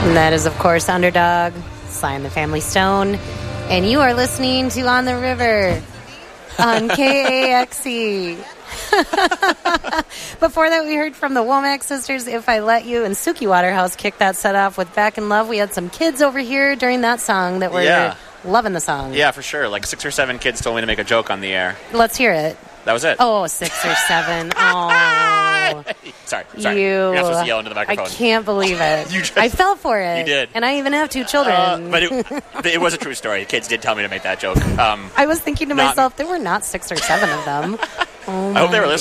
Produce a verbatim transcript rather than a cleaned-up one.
And that is, of course, Underdog, Sly and the Family Stone. And you are listening to On the River on K A X E. Before that, we heard from the Womack Sisters, If I Let You, and Suki Waterhouse kicked that set off with Back in Love. We had some kids over here during that song that were yeah. loving the song. Yeah, for sure. Like six or seven kids told me to make a joke on the air. Let's hear it. That was it. Oh, six or seven. Oh. sorry, sorry. You, You're not supposed to yell into the microphone. I can't believe it. you just, I fell for it. You did. And I even have two children. Uh, but it, it was a true story. Kids did tell me to make that joke. Um, I was thinking to not, myself, there were not six or seven of them. Oh I hope they were listening.